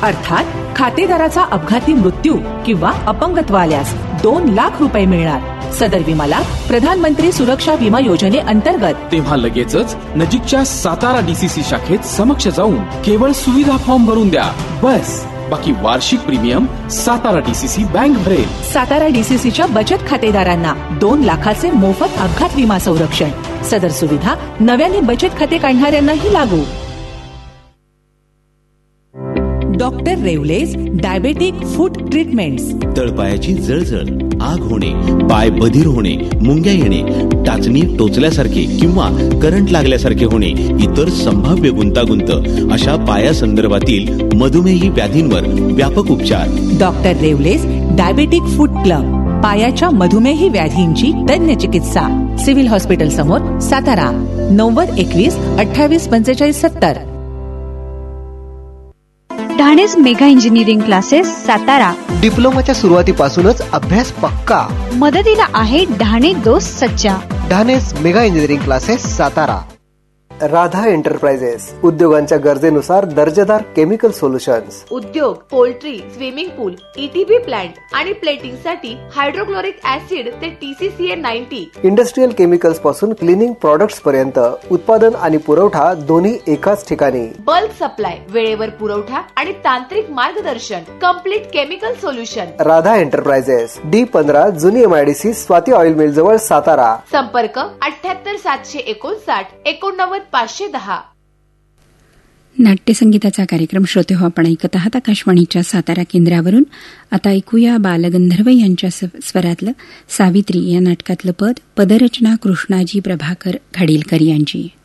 अर्थात खातेदाराचा अपघाती मृत्यू किंवा अपंगत्व आल्यास 2 लाख रुपये मिळणार. सदर विमाला प्रधानमंत्री सुरक्षा विमा योजनेअंतर्गत तेव्हा लगेचच नजीकच्या सातारा DCC शाखेत समक्ष जाऊन केवळ सुविधा फॉर्म भरून द्या. बस, बाकी वार्षिक प्रीमियम सातारा DCC बँक भरेल. सातारा DCCच्या बचत खातेदारांना 2 लाखाचे मोफत अपघात विमा संरक्षण. सदर सुविधा नव्याने बचत खाते काढणाऱ्यांनाही लागू. डॉक्टर रेवलेज डायबेटिक फूट ट्रीटमेंट्स. तळपायाची जळजळ, आग होणे, पाय बधीर होणे, मुंग्या येणे, टाचणी टोचल्यासारखे किंवा करंट लागल्यासारखे होणे, इतर संभाव्य गुंतागुंत अशा पायासंदर्भातील मधुमेही व्याधींवर व्यापक उपचार. डॉक्टर रेवलेज डायबेटिक फूट क्लब. पायाच्या मधुमेही व्याधींची तज्ञ चिकित्सा. सिव्हिल हॉस्पिटल समोर, Satara. 9021 28 45 70. ढाणेस mega engineering classes, Satara. डिप्लोमाच्या सुरुवातीपासूनच अभ्यास पक्का. मदतीला आहे ढाणे दोस्त सच्चा. ढाणेस mega engineering classes, Satara. Radha enterprises, उद्योगांच्या गरजेनुसार दर्जेदार केमिकल सोल्युशन्स. उद्योग, पोल्ट्री, स्विमिंग पूल, ETB प्लांट आणि प्लेटिंग साठी हायड्रोक्लोरिक ऍसिड ते TCCA 90. इंडस्ट्रियल केमिकल्स पासून क्लिनिंग प्रोडक्ट्स पर्यंत उत्पादन आणि पुरवठा दोन्ही एकाच ठिकाणी. बल्क सप्लाय, वेळेवर पुरवठा आणि तांत्रिक मार्गदर्शन. Complete chemical solution. Radha enterprises, D15 जुनी MIDC स्वाती ऑइल मिल जवळ, सातारा. संपर्क 78 759 89 510. नाट्यसंगीताचा कार्यक्रम श्रोते हो आपण ऐकत आहात आकाशवाणीच्या सातारा केंद्रावरून. आता ऐकूया बालगंधर्व यांच्या स्वरातलं सावित्री या नाटकातलं पद. पदरचना कृष्णाजी प्रभाकर घाडीलकर यांची.